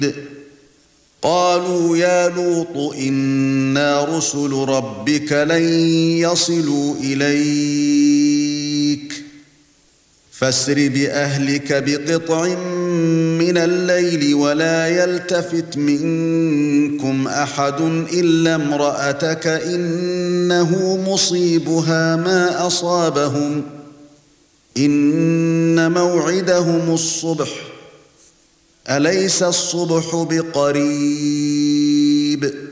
قالوا يا لوط إنا رسل ربك لن يصلوا إليك فاسر بأهلك بقطع من الليل ولا يلتفت منكم أحد إلا امرأتك إنه مصيبها ما أصابهم إن موعدهم الصبح أليس الصبح بقريب